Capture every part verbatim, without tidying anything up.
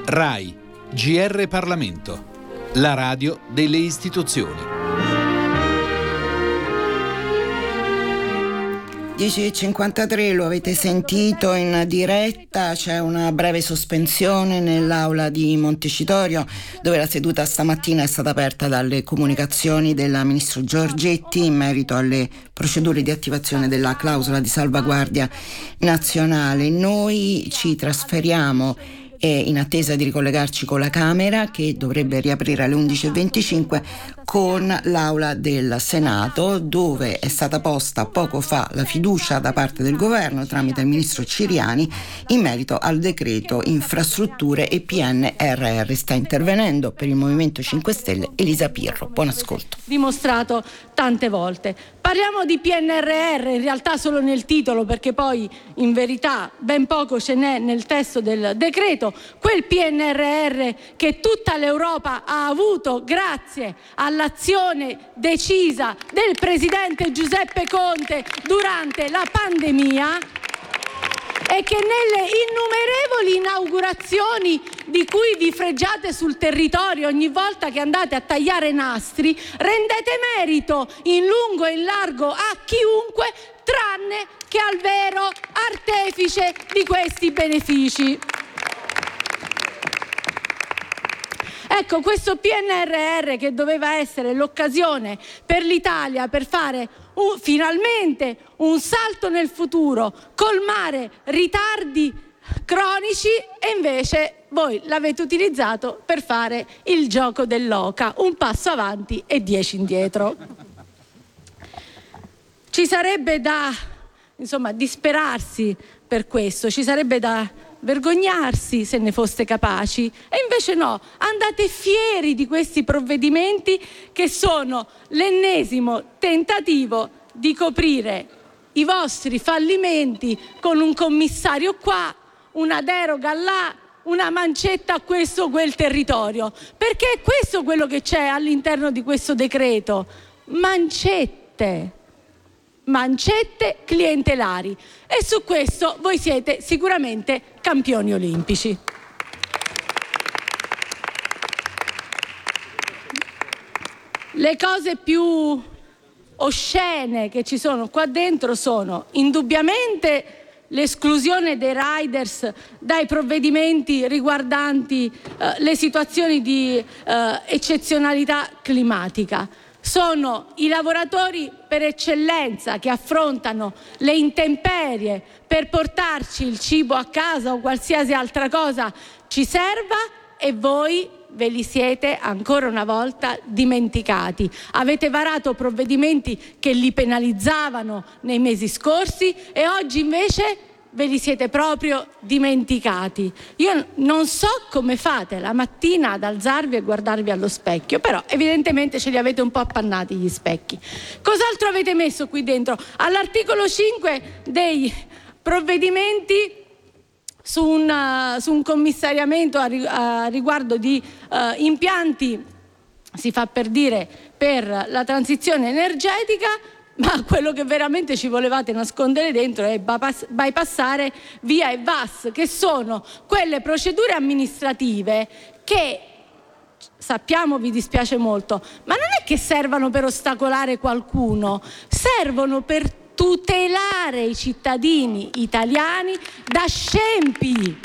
RAI, G R Parlamento, la radio delle istituzioni. dieci e cinquantatré, lo avete sentito in diretta, c'è una breve sospensione nell'aula di Montecitorio, dove la seduta stamattina è stata aperta dalle comunicazioni del ministro Giorgetti in merito alle procedure di attivazione della clausola di salvaguardia nazionale. Noi ci trasferiamo e in attesa di ricollegarci con la Camera, che dovrebbe riaprire alle undici e venticinque, con l'aula del Senato, dove è stata posta poco fa la fiducia da parte del governo tramite il ministro Ciriani in merito al decreto infrastrutture e P N R R. Sta intervenendo per il Movimento cinque Stelle Elisa Pirro. Buon ascolto. Dimostrato tante volte. Parliamo di P N R R, in realtà solo nel titolo, perché poi in verità ben poco ce n'è nel testo del decreto. Quel P N R R che tutta l'Europa ha avuto grazie all'azione decisa del presidente Giuseppe Conte durante la pandemia, e che nelle innumerevoli inaugurazioni di cui vi fregiate sul territorio ogni volta che andate a tagliare nastri, rendete merito in lungo e in largo a chiunque, tranne che al vero artefice di questi benefici. Ecco, questo P N R R, che doveva essere l'occasione per l'Italia per fare un, finalmente un salto nel futuro, colmare ritardi cronici, e invece voi l'avete utilizzato per fare il gioco dell'oca, un passo avanti e dieci indietro. Ci sarebbe da, insomma, disperarsi per questo, ci sarebbe da vergognarsi se ne foste capaci, e invece no, andate fieri di questi provvedimenti che sono l'ennesimo tentativo di coprire i vostri fallimenti con un commissario qua, una deroga là, una mancetta a questo o quel territorio, perché è questo quello che c'è all'interno di questo decreto: mancette. mancette clientelari, e su questo voi siete sicuramente campioni olimpici. Le cose più oscene che ci sono qua dentro sono indubbiamente l'esclusione dei riders dai provvedimenti riguardanti eh, le situazioni di eh, eccezionalità climatica. Sono i lavoratori per eccellenza che affrontano le intemperie per portarci il cibo a casa o qualsiasi altra cosa ci serva, e voi ve li siete ancora una volta dimenticati. Avete varato provvedimenti che li penalizzavano nei mesi scorsi e oggi invece ve li siete proprio dimenticati. Io non so come fate la mattina ad alzarvi e guardarvi allo specchio, però evidentemente ce li avete un po' appannati gli specchi. Cos'altro avete messo qui dentro? All'articolo cinque dei provvedimenti su un, su un commissariamento a, a riguardo di uh, impianti, si fa per dire, per la transizione energetica, ma quello che veramente ci volevate nascondere dentro è bypassare VIA e V A S, che sono quelle procedure amministrative che, sappiamo, vi dispiace molto, ma non è che servano per ostacolare qualcuno, servono per tutelare i cittadini italiani da scempi.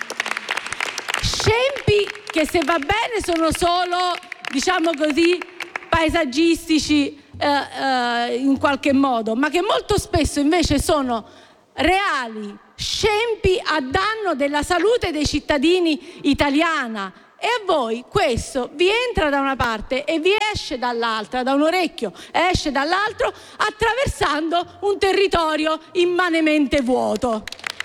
Scempi che, se va bene, sono solo, diciamo così, paesaggistici, Uh, uh, in qualche modo, ma che molto spesso invece sono reali scempi a danno della salute dei cittadini italiana. E a voi questo vi entra da una parte e vi esce dall'altra, da un orecchio e esce dall'altro, attraversando un territorio immanemente vuoto.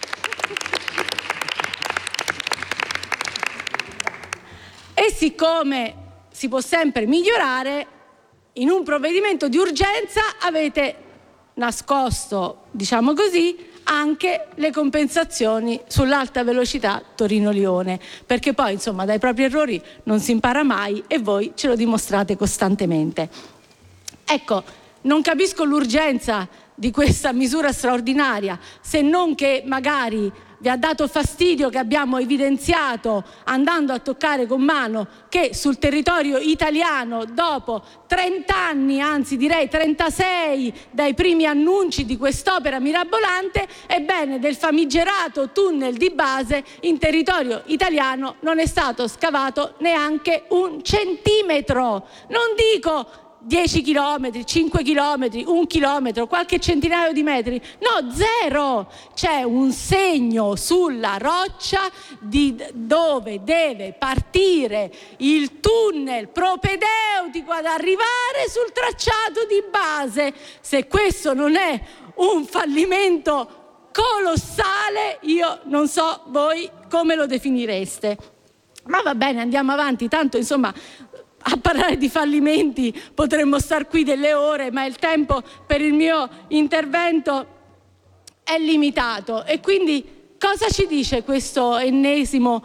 E siccome si può sempre migliorare, in un provvedimento di urgenza avete nascosto, diciamo così, anche le compensazioni sull'alta velocità Torino-Lione, perché poi, insomma, dai propri errori non si impara mai, e voi ce lo dimostrate costantemente. Ecco, non capisco l'urgenza di questa misura straordinaria, se non che magari vi ha dato fastidio che abbiamo evidenziato, andando a toccare con mano, che sul territorio italiano, dopo trenta anni, anzi direi trentasei, dai primi annunci di quest'opera mirabolante, ebbene del famigerato tunnel di base in territorio italiano non è stato scavato neanche un centimetro. Non dico dieci chilometri, cinque chilometri, un chilometro, qualche centinaio di metri, no, zero. C'è un segno sulla roccia di dove deve partire il tunnel propedeutico ad arrivare sul tracciato di base. Se questo non è un fallimento colossale, io non so voi come lo definireste. Ma va bene, andiamo avanti, tanto insomma a parlare di fallimenti potremmo star qui delle ore, ma il tempo per il mio intervento è limitato. E quindi cosa ci dice questo ennesimo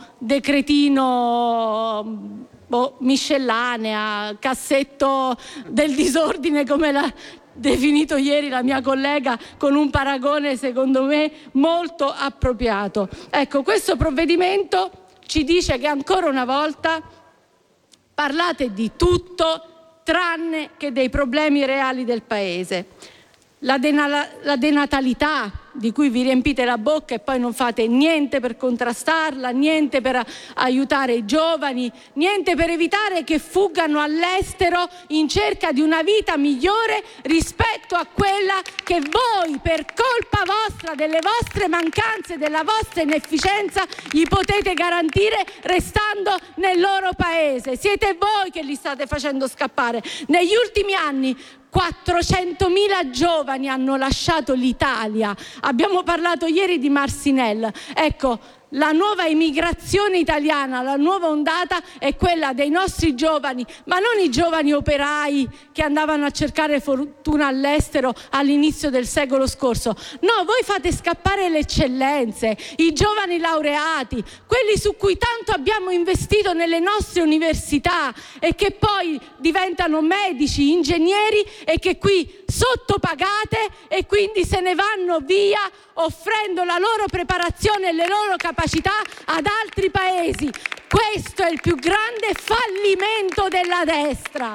decretino boh, miscellanea, cassetto del disordine, come l'ha definito ieri la mia collega, con un paragone secondo me molto appropriato? Ecco, questo provvedimento ci dice che ancora una volta parlate di tutto tranne che dei problemi reali del Paese. La, dena- la denatalità, di cui vi riempite la bocca e poi non fate niente per contrastarla, niente per a- aiutare i giovani, niente per evitare che fuggano all'estero in cerca di una vita migliore rispetto a quella che voi, per colpa vostra, delle vostre mancanze, della vostra inefficienza, gli potete garantire restando nel loro paese. Siete voi che li state facendo scappare. Negli ultimi anni quattrocentomila giovani hanno lasciato l'Italia. Abbiamo parlato ieri di Marcinelle. Ecco, la nuova immigrazione italiana, la nuova ondata è quella dei nostri giovani, ma non i giovani operai che andavano a cercare fortuna all'estero all'inizio del secolo scorso. No, voi fate scappare le eccellenze, i giovani laureati, quelli su cui tanto abbiamo investito nelle nostre università e che poi diventano medici, ingegneri e che qui sottopagate e quindi se ne vanno via offrendo la loro preparazione e le loro capacità ad altri paesi. Questo è il più grande fallimento della destra.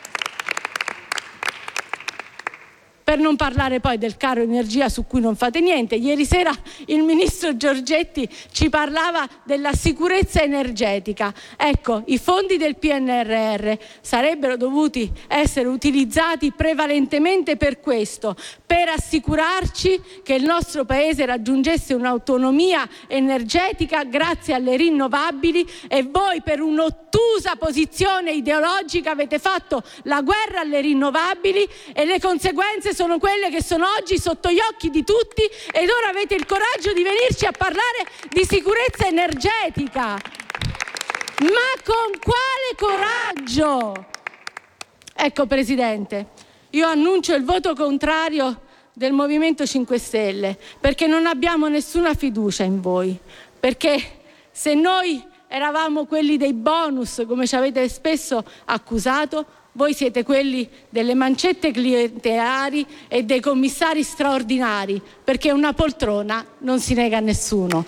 Per non parlare poi del caro energia su cui non fate niente. Ieri sera il ministro Giorgetti ci parlava della sicurezza energetica. Ecco, i fondi del P N R R sarebbero dovuti essere utilizzati prevalentemente per questo, per assicurarci che il nostro paese raggiungesse un'autonomia energetica grazie alle rinnovabili, e voi per un'ottusa posizione ideologica avete fatto la guerra alle rinnovabili e le conseguenze sono quelle che sono oggi sotto gli occhi di tutti, ed ora avete il coraggio di venirci a parlare di sicurezza energetica. Ma con quale coraggio? Ecco, Presidente, io annuncio il voto contrario del Movimento cinque Stelle, perché non abbiamo nessuna fiducia in voi, perché se noi eravamo quelli dei bonus, come ci avete spesso accusato, voi siete quelli delle mancette clientelari e dei commissari straordinari, perché una poltrona non si nega a nessuno.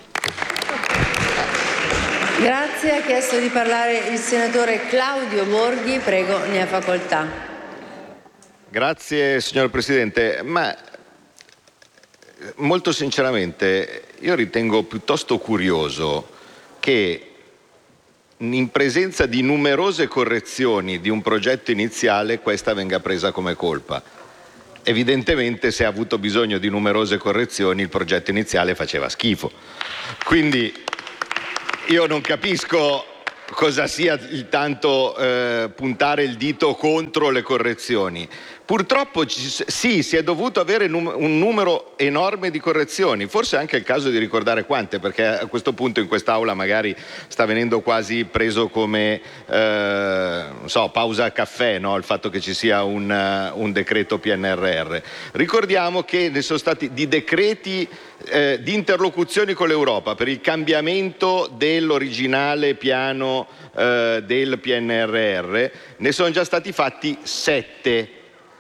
Grazie. Ha chiesto di parlare il senatore Claudio Borghi. Prego, ne ha facoltà. Grazie, signor Presidente. Ma molto sinceramente io ritengo piuttosto curioso che in presenza di numerose correzioni di un progetto iniziale questa venga presa come colpa. Evidentemente, se ha avuto bisogno di numerose correzioni, il progetto iniziale faceva schifo. Quindi io non capisco cosa sia il tanto eh, puntare il dito contro le correzioni. Purtroppo ci, sì, si è dovuto avere num- un numero enorme di correzioni, forse è anche il caso di ricordare quante, perché a questo punto in quest'Aula magari sta venendo quasi preso come eh, non so, pausa caffè, no? Il fatto che ci sia un, uh, un decreto P N R R. Ricordiamo che ne sono stati di decreti eh, di interlocuzioni con l'Europa per il cambiamento dell'originale piano eh, del P N R R, ne sono già stati fatti sette.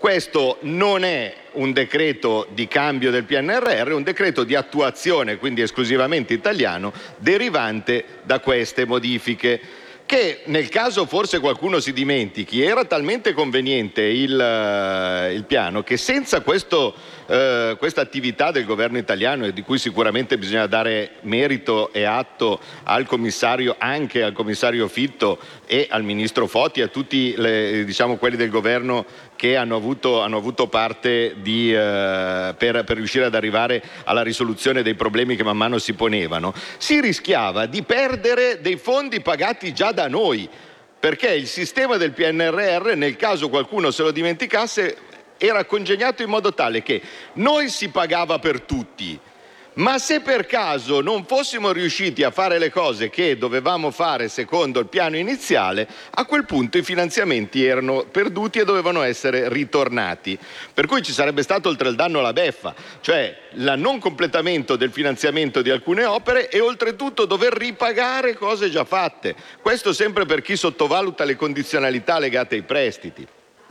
Questo non è un decreto di cambio del P N R R, è un decreto di attuazione, quindi esclusivamente italiano, derivante da queste modifiche, che nel caso forse qualcuno si dimentichi, era talmente conveniente il, uh, il piano che senza questo, uh, questa attività del governo italiano, e di cui sicuramente bisogna dare merito e atto al commissario, anche al commissario Fitto e al ministro Foti, a tutti le, diciamo, quelli del governo che hanno avuto, hanno avuto parte di, uh, per, per riuscire ad arrivare alla risoluzione dei problemi che man mano si ponevano, si rischiava di perdere dei fondi pagati già da noi, perché il sistema del P N R R, nel caso qualcuno se lo dimenticasse, era congegnato in modo tale che noi si pagava per tutti, ma se per caso non fossimo riusciti a fare le cose che dovevamo fare secondo il piano iniziale, a quel punto i finanziamenti erano perduti e dovevano essere ritornati. Per cui ci sarebbe stato oltre il danno la beffa, cioè il non completamento del finanziamento di alcune opere e oltretutto dover ripagare cose già fatte. Questo sempre per chi sottovaluta le condizionalità legate ai prestiti.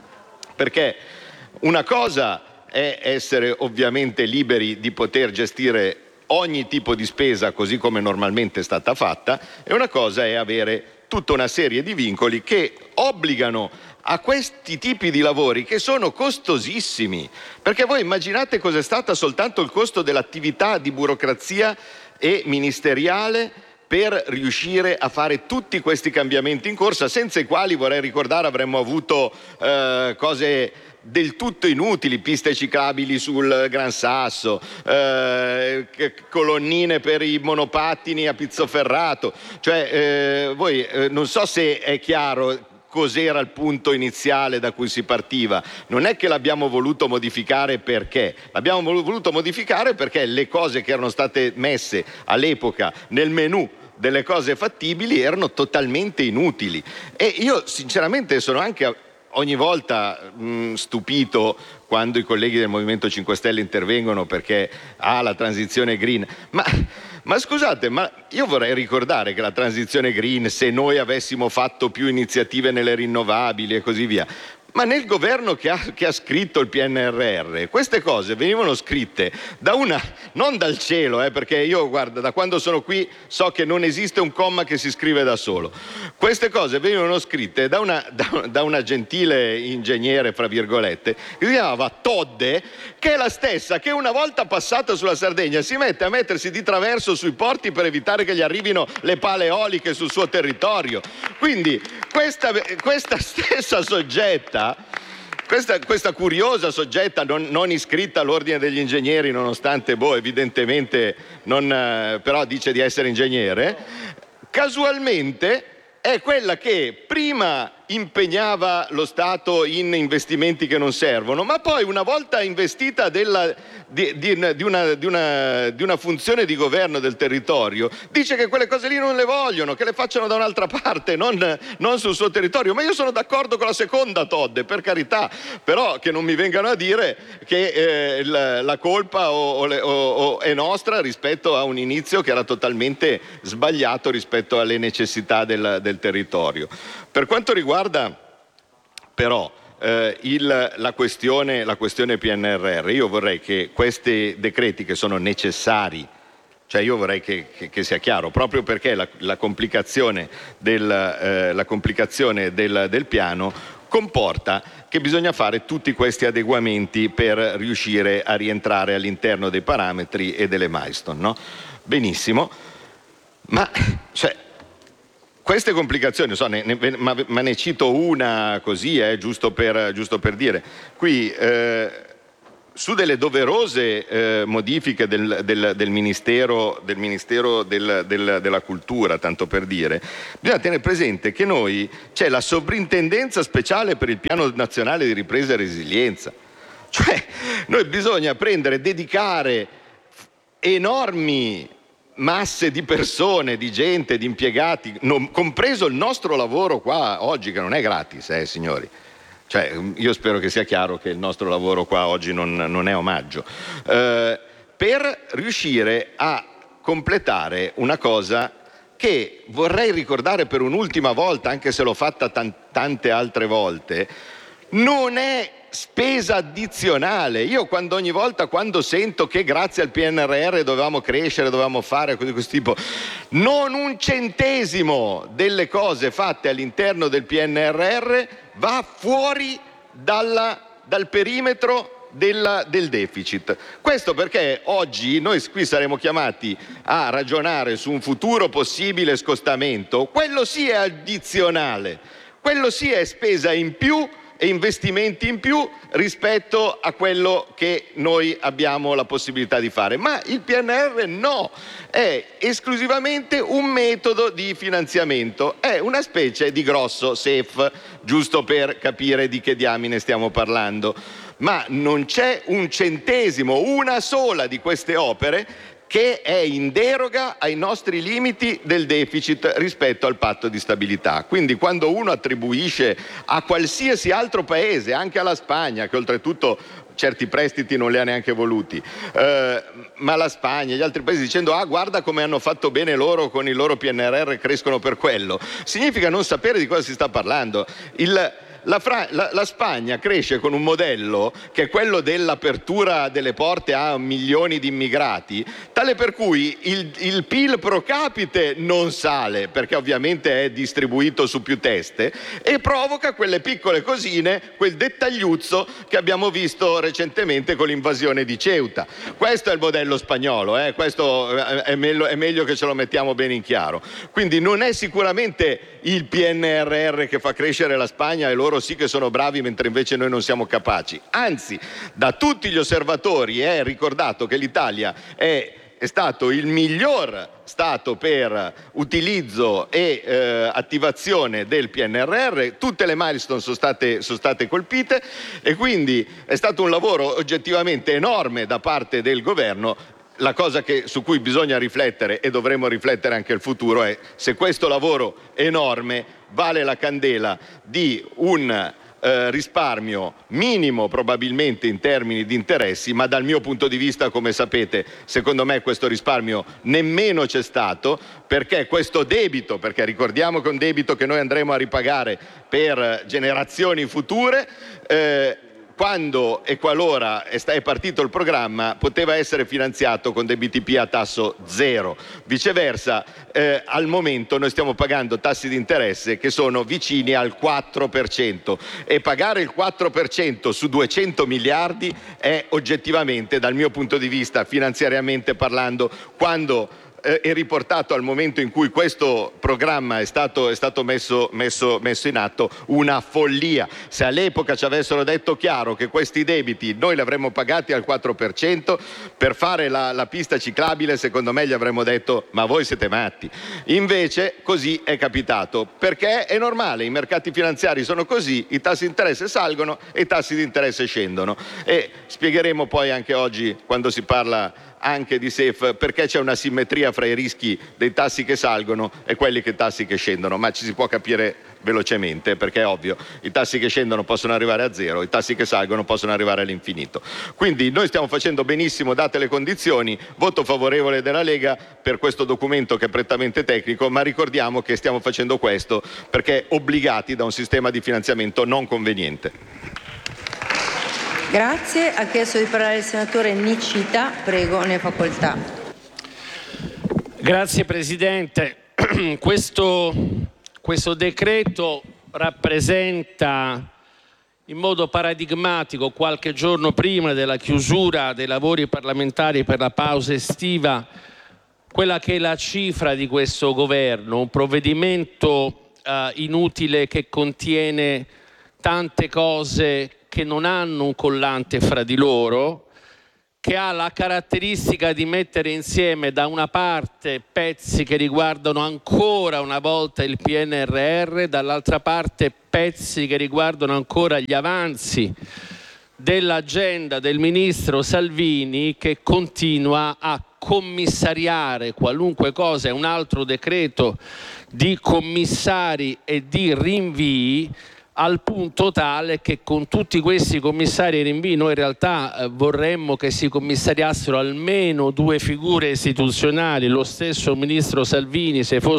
Perché una cosa è essere ovviamente liberi di poter gestire ogni tipo di spesa così come normalmente è stata fatta, e una cosa è avere tutta una serie di vincoli che obbligano a questi tipi di lavori che sono costosissimi, perché voi immaginate cos'è stata soltanto il costo dell'attività di burocrazia e ministeriale per riuscire a fare tutti questi cambiamenti in corsa, senza i quali, vorrei ricordare, avremmo avuto eh, cose del tutto inutili, piste ciclabili sul Gran Sasso, eh, colonnine per i monopattini a Pizzoferrato, cioè eh, voi eh, non so se è chiaro cos'era il punto iniziale da cui si partiva. Non è che l'abbiamo voluto modificare perché, l'abbiamo voluto modificare perché le cose che erano state messe all'epoca nel menù delle cose fattibili erano totalmente inutili, e io sinceramente sono anche ogni volta mh, stupito quando i colleghi del Movimento cinque Stelle intervengono perché ha ah, la transizione green, ma, ma scusate, ma io vorrei ricordare che la transizione green, se noi avessimo fatto più iniziative nelle rinnovabili e così via, ma nel governo che ha, che ha scritto il P N R R queste cose venivano scritte da una, non dal cielo, eh, perché io guarda, da quando sono qui so che non esiste un comma che si scrive da solo. Queste cose venivano scritte da una, da, da una gentile ingegnere, fra virgolette, che si chiamava Todde, che è la stessa che una volta passata sulla Sardegna si mette a mettersi di traverso sui porti per evitare che gli arrivino le pale eoliche sul suo territorio. Quindi questa, questa stessa soggetta Questa, questa curiosa soggetta non, non iscritta all'ordine degli ingegneri, nonostante boh, evidentemente non, eh, però dice di essere ingegnere, casualmente è quella che prima impegnava lo Stato in investimenti che non servono, ma poi una volta investita della, di, di, di, una, di, una, di una funzione di governo del territorio, dice che quelle cose lì non le vogliono, che le facciano da un'altra parte, non, non sul suo territorio. Ma io sono d'accordo con la seconda Todde, per carità, però che non mi vengano a dire che eh, la, la colpa o, o, o, è nostra rispetto a un inizio che era totalmente sbagliato rispetto alle necessità del, del territorio. Per quanto riguarda però eh, il, la, questione, la questione P N R R, io vorrei che questi decreti che sono necessari, cioè io vorrei che, che, che sia chiaro, proprio perché la, la complicazione, del, eh, la complicazione del, del piano comporta che bisogna fare tutti questi adeguamenti per riuscire a rientrare all'interno dei parametri e delle milestone, no? Benissimo, ma cioè, queste complicazioni, so, ne, ne, ma, ma ne cito una così, eh, giusto, per, giusto per dire. Qui, eh, su delle doverose eh, modifiche del, del, del Ministero, del Ministero del, del, della Cultura, tanto per dire, bisogna tenere presente che noi c'è la Sovrintendenza Speciale per il Piano Nazionale di Ripresa e Resilienza. Cioè, noi bisogna prendere, dedicare enormi masse di persone, di gente, di impiegati, non, compreso il nostro lavoro qua oggi, che non è gratis, eh signori. Cioè, io spero che sia chiaro che il nostro lavoro qua oggi non, non è omaggio, eh, per riuscire a completare una cosa che vorrei ricordare per un'ultima volta, anche se l'ho fatta tan- tante altre volte, non è spesa addizionale. Io quando ogni volta quando sento che grazie al P N R R dovevamo crescere, dovevamo fare cose di questo tipo, non un centesimo delle cose fatte all'interno del P N R R va fuori dalla, dal perimetro Del, del deficit. Questo perché oggi noi qui saremo chiamati a ragionare su un futuro possibile scostamento. Quello sì è addizionale, quello sì è spesa in più e investimenti in più rispetto a quello che noi abbiamo la possibilità di fare. Ma il P N R R no, è esclusivamente un metodo di finanziamento, è una specie di grosso S E F, giusto per capire di che diamine stiamo parlando. Ma non c'è un centesimo, una sola di queste opere che è in deroga ai nostri limiti del deficit rispetto al patto di stabilità. Quindi quando uno attribuisce a qualsiasi altro paese, anche alla Spagna, che oltretutto certi prestiti non li ha neanche voluti, eh, ma la Spagna e gli altri paesi, dicendo ah guarda come hanno fatto bene loro con il loro P N R R, crescono per quello, significa non sapere di cosa si sta parlando. Il La, Fra- la, la Spagna cresce con un modello che è quello dell'apertura delle porte a milioni di immigrati, tale per cui il, il P I L pro capite non sale, perché ovviamente è distribuito su più teste, e provoca quelle piccole cosine, quel dettagliuzzo che abbiamo visto recentemente con l'invasione di Ceuta. Questo è il modello spagnolo, eh? Questo è meglio, è meglio che ce lo mettiamo bene in chiaro. Quindi non è sicuramente il P N R R che fa crescere la Spagna e loro sì che sono bravi mentre invece noi non siamo capaci. Anzi, da tutti gli osservatori è ricordato che l'Italia è, è stato il miglior Stato per utilizzo e eh, attivazione del P N R R, tutte le milestone sono state, sono state colpite e quindi è stato un lavoro oggettivamente enorme da parte del governo. La cosa che, su cui bisogna riflettere e dovremo riflettere anche il futuro è se questo lavoro enorme vale la candela di un eh, risparmio minimo probabilmente in termini di interessi, ma dal mio punto di vista, come sapete, secondo me questo risparmio nemmeno c'è stato, perché questo debito, perché ricordiamo che è un debito che noi andremo a ripagare per generazioni future, eh, quando e qualora è partito il programma poteva essere finanziato con dei B T P a tasso zero. Viceversa, eh, al momento noi stiamo pagando tassi di interesse che sono vicini al quattro per cento e pagare il quattro per cento su duecento miliardi è oggettivamente, dal mio punto di vista, finanziariamente parlando, quando è riportato al momento in cui questo programma è stato, è stato messo, messo, messo in atto, una follia. Se all'epoca ci avessero detto chiaro che questi debiti noi li avremmo pagati al quattro per cento per fare la, la pista ciclabile, secondo me gli avremmo detto ma voi siete matti. Invece così è capitato, perché è normale, i mercati finanziari sono così, i tassi di interesse salgono e i tassi di interesse scendono, e spiegheremo poi anche oggi, quando si parla anche di S E F, perché c'è una simmetria fra i rischi dei tassi che salgono e quelli che tassi che scendono, ma ci si può capire velocemente, perché è ovvio, i tassi che scendono possono arrivare a zero, i tassi che salgono possono arrivare all'infinito. Quindi noi stiamo facendo benissimo date le condizioni, voto favorevole della Lega per questo documento che è prettamente tecnico, ma ricordiamo che stiamo facendo questo perché obbligati da un sistema di finanziamento non conveniente. Grazie. Ha chiesto di parlare il senatore Nicita. Prego, ne ha facoltà. Grazie Presidente. Questo, questo decreto rappresenta in modo paradigmatico, qualche giorno prima della chiusura dei lavori parlamentari per la pausa estiva, quella che è la cifra di questo governo, un provvedimento eh, inutile che contiene tante cose che non hanno un collante fra di loro, che ha la caratteristica di mettere insieme da una parte pezzi che riguardano ancora una volta il P N R R, dall'altra parte pezzi che riguardano ancora gli avanzi dell'agenda del ministro Salvini, che continua a commissariare qualunque cosa. È un altro decreto di commissari e di rinvii, al punto tale che con tutti questi commissari e rinvii noi in realtà eh, vorremmo che si commissariassero almeno due figure istituzionali, lo stesso ministro Salvini, se fosse